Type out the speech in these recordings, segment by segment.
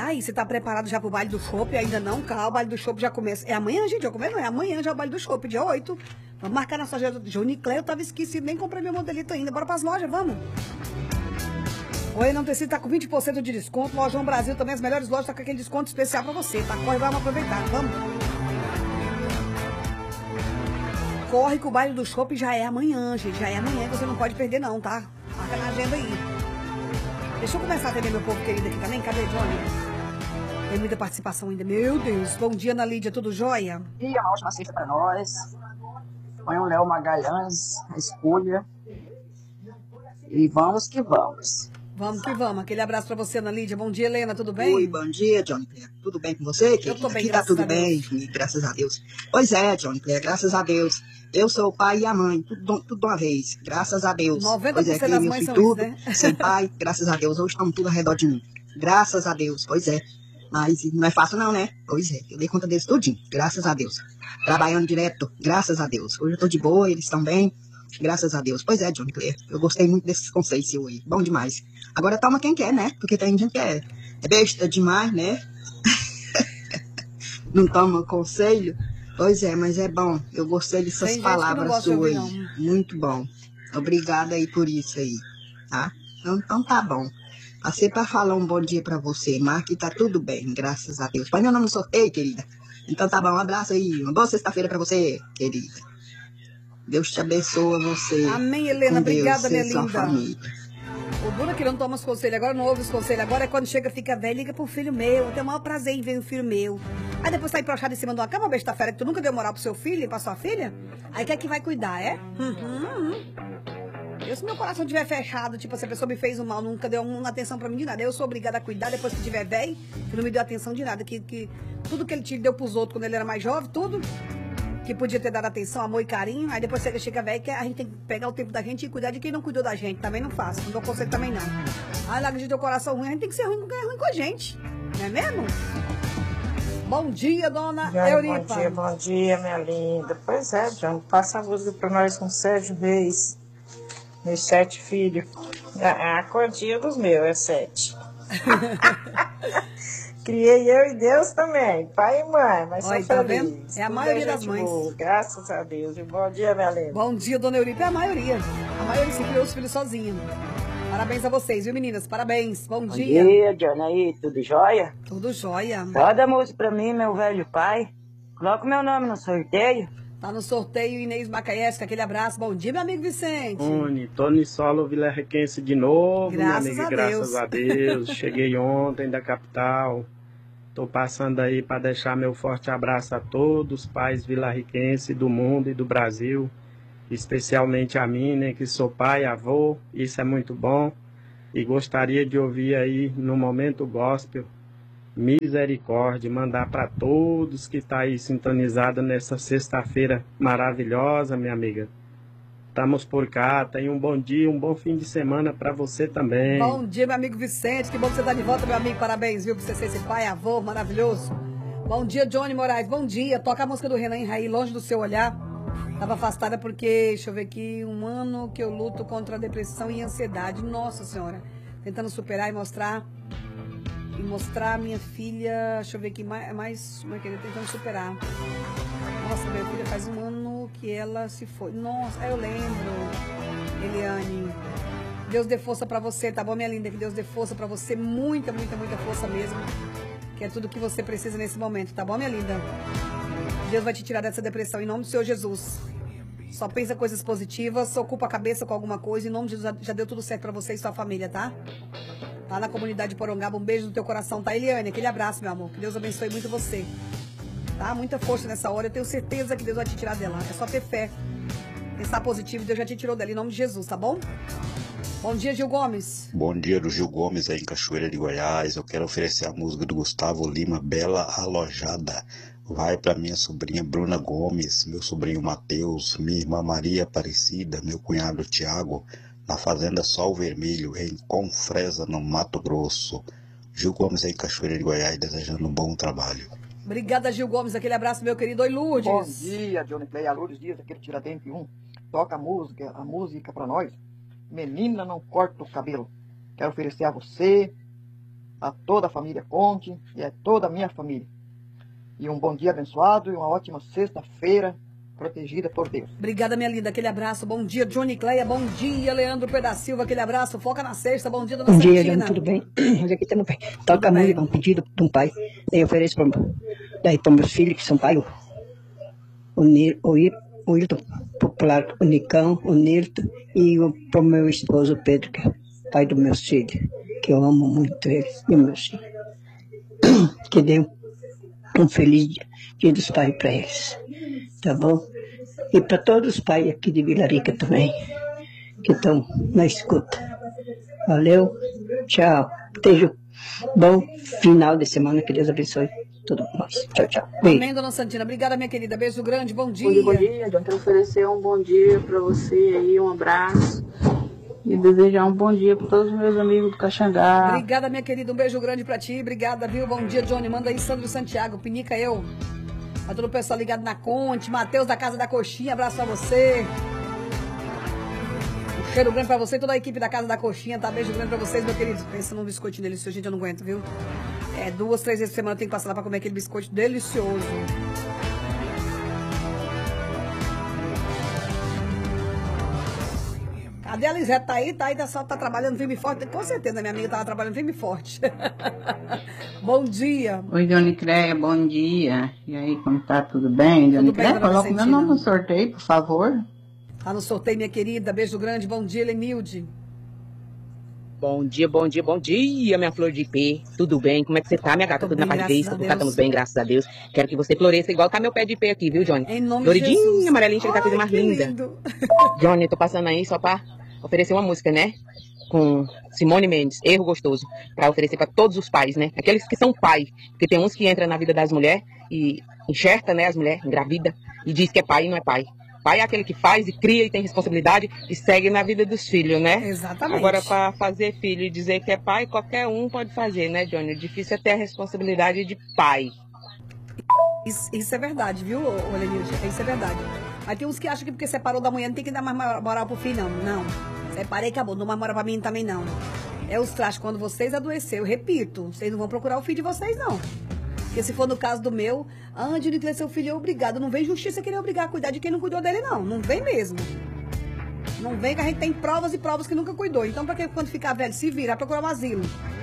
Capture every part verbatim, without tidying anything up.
aí, você tá preparado já pro baile do chopp? Ainda não? Calma, o baile do chopp já começa. É amanhã, gente, já começa, não é amanhã já o baile do chopp, dia oito. Vamos marcar na loja do Joniclé, eu tava esquecido, nem comprei meu modelito ainda. Bora pras lojas, vamos. Oi, não tecido tá com vinte por cento de desconto. Lojão Brasil também, as melhores lojas, tá com aquele desconto especial pra você, tá? Corre, vamos aproveitar, vamos. Corre que o baile do chopp já é amanhã, gente. Já é amanhã, você não pode perder não, tá? Marca na agenda aí. Deixa eu começar a atender meu povo querido aqui também. Cadê, Johnny? Tem muita participação ainda. Meu Deus. Bom dia, Ana Lídia. Tudo jóia? E uma ótima sexta pra nós. Põe o Léo Magalhães, a escolha. E vamos que vamos. Vamos que vamos. Aquele abraço pra você, Ana Lídia. Bom dia, Helena. Tudo bem? Oi, bom dia, Johnny Claire. Tudo bem com você, querida? Eu tô bem, Aqui graças tá tudo a Deus. bem, graças a Deus. Pois é, Johnny Claire, graças a Deus. Eu sou o pai e a mãe, tudo, tudo de uma vez, graças a Deus. noventa por Pois é, cento das criei mães meu são filho isso, tudo, né? sem pai, graças a Deus. Hoje estamos tudo ao redor de mim. Graças a Deus, pois é. Mas não é fácil não, né? Pois é, eu dei conta deles tudinho, graças a Deus. Trabalhando direto, graças a Deus. Hoje eu tô de boa, eles estão bem, graças a Deus. Pois é, Johnny Claire, eu gostei muito desses conceitos seu aí, bom demais. Agora toma quem quer, né? Porque tem gente que é, é besta demais, né? Não toma conselho? Pois é, mas é bom. Eu gostei dessas Tem gente que não palavras gosta de suas ouvir, aí. não. Muito bom. Obrigada aí por isso aí, tá? Então, então tá bom. Passei pra falar um bom dia pra você, Marca, e tá tudo bem, graças a Deus. Põe meu nome no sorteio, querida. Então tá bom, um abraço aí. Uma boa sexta-feira pra você, querida. Deus te abençoe você. Amém, Helena. Com Deus, Obrigada, minha e sua linda. família. O duro que não toma os conselhos agora, não ouve os conselhos agora, é quando chega, fica velho, liga pro filho meu. Eu tenho o maior prazer em ver um filho meu. Aí depois tá emprochado em cima de uma cama, besta fera, que tu nunca deu moral pro seu filho e pra sua filha. Aí quer que vai cuidar, é? Uhum. Eu, se meu coração tiver fechado, tipo, se a pessoa me fez um mal, nunca deu uma atenção pra mim de nada. Eu sou obrigada a cuidar depois que tiver velho, que não me deu atenção de nada. Que, que tudo que ele te deu pros outros quando ele era mais jovem, tudo. Que podia ter dado atenção, amor e carinho. Aí depois você chega velho, que a gente tem que pegar o tempo da gente e cuidar de quem não cuidou da gente. Também não faço. Não dou conselho também não. Ai, larga de teu coração ruim, a gente tem que ser ruim com quem é ruim com a gente. Não é mesmo? Bom dia, dona Johnny, Euripa. bom dia, bom dia, minha linda. Pois é, Johnny, passa a música pra nós com Sérgio Reis. Meus sete filhos. A, a quantia dos meus é sete. Criei eu e Deus também, pai e mãe, mas Olha, sou tá feliz. vendo? É a Tudo maioria das gente mães. boa, graças a Deus. E bom dia, minha linda. Bom dia, dona Euripa. É a maioria. A maioria se criou os filhos sozinha. Parabéns a vocês, viu, meninas? Parabéns. Bom, Bom dia. dia, Johnny aí, tudo jóia? Tudo jóia. Roda a música pra mim, meu velho pai. Coloca o meu nome no sorteio. Tá no sorteio Inês Macaesca, aquele abraço. Bom dia, meu amigo Vicente. Tony, Tony Solo Vila Requense de novo, Graças minha amiga, a graças Deus. a Deus. Cheguei ontem da capital. Tô passando aí para deixar meu forte abraço a todos os pais vilarriquenses do mundo e do Brasil, especialmente a mim, né, que sou pai, avô, isso é muito bom. E gostaria de ouvir aí no momento gospel Misericórdia, mandar para todos que tá aí sintonizado nessa sexta-feira maravilhosa, minha amiga. Estamos por cá, tenha um bom dia, um bom fim de semana para você também. Bom dia, meu amigo Vicente. Que bom que você tá de volta, meu amigo. Parabéns, viu, por você ser esse pai, avô maravilhoso. Bom dia, Johnny Moraes. Bom dia. Toca a música do Renan Raí, Longe do Seu Olhar. Tava afastada porque, deixa eu ver aqui, um ano que eu luto contra a depressão e ansiedade. Nossa Senhora. Tentando superar e mostrar... E mostrar a minha filha... Deixa eu ver aqui, mais... mais como é que ele tentando superar. Nossa, minha filha faz um ano que ela se foi. Nossa, eu lembro, Eliane. Deus dê força pra você, tá bom, minha linda? Que Deus dê força pra você. Muita, muita, muita força mesmo. Que é tudo que você precisa nesse momento, tá bom, minha linda? Deus vai te tirar dessa depressão em nome do Senhor Jesus. Só pensa coisas positivas, só ocupa a cabeça com alguma coisa. Em nome de Jesus, já deu tudo certo pra você e sua família, tá? Tá na comunidade Porongaba, um beijo no teu coração, tá, Eliane? Aquele abraço, meu amor. Que Deus abençoe muito você. Tá? Muita força nessa hora. Eu tenho certeza que Deus vai te tirar dela. É só ter fé. Pensar positivo. Deus já te tirou dela. Em nome de Jesus, tá bom? Bom dia, Gil Gomes. Bom dia do Gil Gomes aí em Cachoeira de Goiás. Eu quero oferecer a música do Gustavo Lima, Bela Alojada. Vai para minha sobrinha Bruna Gomes, meu sobrinho Matheus, minha irmã Maria Aparecida, meu cunhado Tiago, na fazenda Sol Vermelho, em Confresa, no Mato Grosso. Gil Gomes aí em Cachoeira de Goiás, desejando um bom trabalho. Obrigada, Gil Gomes. Aquele abraço, meu querido. Oi, Lourdes. Bom dia, Johnny Clay. A Lourdes Dias, aquele Tiradentes um. Toca a música, a música pra nós. Menina, não corta o cabelo. Quero oferecer a você, a toda a família Conte e a toda a minha família. E um bom dia abençoado e uma ótima sexta-feira protegida por Deus. Obrigada, minha linda. Aquele abraço. Bom dia, Johnny Cleia. Bom dia, Leandro Pedro da Silva. Aquele abraço. Foca na sexta. Bom dia, dona Bom Santina. dia, Leandro. Tudo bem? Olha aqui, tudo bem. Toca a música, um pedido de um pai. Daí eu ofereço para daí para meus filhos, que são pai, o, o, Nir, o, Ir, o Irto Popular, o Nicão, o Nirto, e para o meu esposo, o Pedro, que é pai dos meus filhos, que eu amo muito eles e meus filhos. Que dê um, um feliz dia, dia dos pais para eles. Tá bom? E para todos os pais aqui de Vila Rica também, que estão na escuta. Valeu, tchau. Beijo. Bom final de semana, que Deus abençoe todos nós. Tchau, tchau. Beijo. Amém, dona Santina. Obrigada, minha querida. Beijo grande. Bom dia. Bom dia, bom dia. Eu quero oferecer um bom dia para você aí, um abraço. E desejar um bom dia para todos os meus amigos do Caxangá. Obrigada, minha querida. Um beijo grande pra ti. Obrigada, viu? Bom dia, Johnny. Manda aí, Sandro Santiago. Pinica eu. A todo o pessoal ligado na Conte. Matheus da Casa da Coxinha. Abraço pra você. Um cheiro grande pra você e toda a equipe da Casa da Coxinha. Tá? Beijo grande pra vocês, meu querido. Pensa num biscoitinho delicioso. Gente, eu não aguento, viu? É, duas, três vezes por semana eu tenho que passar lá pra comer aquele biscoito delicioso. Cadê a Lisete? Tá aí, tá aí, tá, só, tá trabalhando firme e forte. Com certeza, minha amiga tava trabalhando firme e forte. Bom dia. Oi, Johnny Cleia, bom dia. E aí, como tá? Tudo bem, Johnny Cleia? Coloca meu nome no sorteio, por favor. Tá no sorteio, minha querida. Beijo grande. Bom dia, Lenilde. Bom dia, bom dia, bom dia, minha flor de ipê. Tudo bem? Como é que você tá, minha gata? Tudo na paz de Cristo? Estamos bem, graças a Deus. Quero que você floresça igual tá meu pé de ipê aqui, viu, Johnny? Em nome Floridinha, de Jesus. amarelinha, chega a coisa mais linda. Lindo. Johnny, tô passando aí só pra oferecer uma música, né? Com Simone Mendes, Erro Gostoso, para oferecer para todos os pais, né? Aqueles que são pai, porque tem uns que entram na vida das mulheres e enxerta, né, as mulheres, engravida, e diz que é pai e não é pai. Pai é aquele que faz e cria e tem responsabilidade e segue na vida dos filhos, né? Exatamente. Agora, para fazer filho e dizer que é pai, qualquer um pode fazer, né, Johnny? O difícil é ter a responsabilidade de pai. Isso, isso é verdade, viu, Lenilde? Isso é verdade. Mas tem uns que acham que porque separou da mulher não tem que dar mais moral pro filho, não. Não. Separei e acabou. Não dá mais moral pra mim também, não. É os trastes. Quando vocês adoecer, eu repito, vocês não vão procurar o filho de vocês, não. Porque se for no caso do meu, ah, de que seu filho é obrigado. Não vem justiça querer obrigar a cuidar de quem não cuidou dele, não. Não vem mesmo. Não vem que a gente tem provas e provas que nunca cuidou. Então, pra que quando ficar velho se virar, procurar um asilo.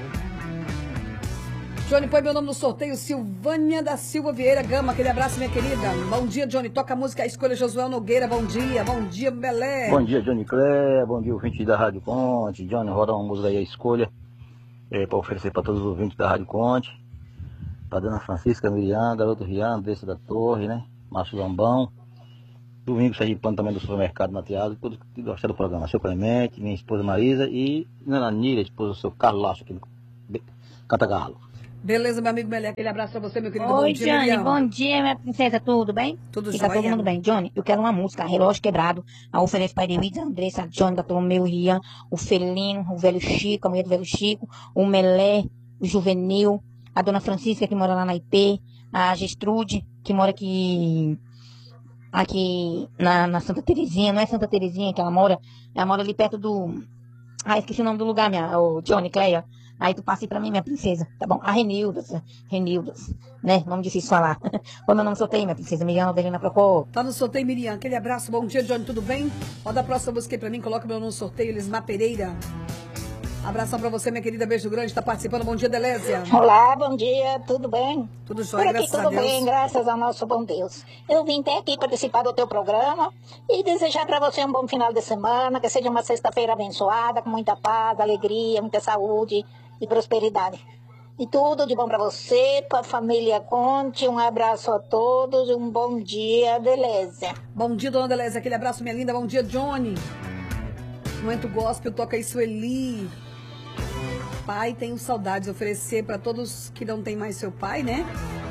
Johnny, põe meu nome no sorteio. Silvânia da Silva Vieira Gama. Aquele abraço, minha querida. Bom dia, Johnny. Toca a música, a escolha Josué Nogueira. Bom dia. Bom dia, Belé. Bom dia, Johnny Cleia. Bom dia, ouvinte da Rádio Conte. Johnny, roda uma música aí, a escolha. É, para oferecer para todos os ouvintes da Rádio Conte. Para Dona Francisca Miriam, Garoto Rian, Andressa da Torre, né? Márcio Lambão. Domingo Sergipano também do supermercado Mateado. Todos que gostaram do programa. Seu Clemente, minha esposa Marisa e Nana Nira, esposa do seu Carlos Laço, aqui do Cantagalo. Beleza, meu amigo Belé. Aquele abraço pra você, meu querido. Oi, bom dia, Johnny. Miriam. Bom dia, minha princesa. Tudo bem? Tudo E tá jóia. todo mundo bem. Johnny, eu quero uma música, Relógio Quebrado. A ofereço para Edwidza, Andressa, Johnny, Bartolomeu, Rian, o Felino, o velho Chico, a mulher do velho Chico, o Melé, o Juvenil, a Dona Francisca, que mora lá na I P, a Gestrude, que mora aqui aqui na, na Santa Terezinha. Não é Santa Terezinha que ela mora, ela mora ali perto do... Ah, esqueci o nome do lugar, minha, o Johnny Cleia. Aí tu passa aí pra mim, minha princesa, tá bom? A Renildas, Renildas, né? Nome difícil de falar. Ô, meu nome sorteio, minha princesa, Miriam Avelina Procó. Tá no sorteio, Miriam. Aquele abraço. Bom dia, Johnny. Tudo bem? Roda a próxima música aí pra mim. Coloca meu nome no sorteio. Elismar Pereira. Abração pra você, minha querida. Beijo grande. Tá participando. Bom dia, Delésia. Olá, bom dia. Tudo bem? Tudo Por jóia, aqui graças a tudo Deus. bem, graças ao nosso bom Deus. Eu vim até aqui participar do teu programa e desejar para você um bom final de semana, que seja uma sexta-feira abençoada, com muita paz, alegria, muita saúde e prosperidade. E tudo de bom para você, tua família Conte. Um abraço a todos e um bom dia, Delésia. Bom dia, dona Delésia. Aquele abraço, minha linda. Bom dia, Johnny. Momento gospel, toca aí, Sueli. Pai, tenho saudades de oferecer para todos que não têm mais seu pai, né?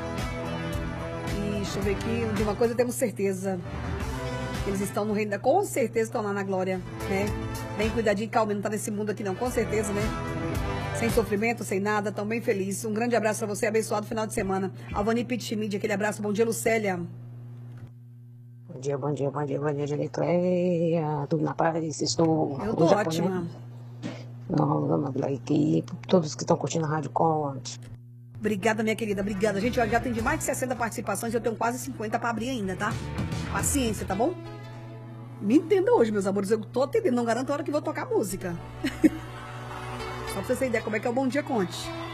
E deixa eu ver aqui, de uma coisa temos certeza. Eles estão no reino da... Com certeza estão lá na glória, né? Bem cuidadinho, calma, não tá nesse mundo aqui não, com certeza, né? Sem sofrimento, sem nada, tão bem felizes. Um grande abraço para você, abençoado final de semana. Alvani Pitchimid, aquele abraço. Bom dia, Lucélia. Bom dia, bom dia, bom dia, bom dia, Johnny Cleia. Tudo na paz, estou... Eu tô ótima. Não, pela equipe, todos que estão curtindo a Rádio Conte. Obrigada, minha querida, obrigada. Gente, eu já atendi mais de sessenta participações e eu tenho quase cinquenta pra abrir ainda, tá? Paciência, tá bom? Me entenda hoje, meus amores, eu tô atendendo, não garanto a hora que vou tocar música. Só pra vocês terem ideia como é que é o Bom Dia Conte.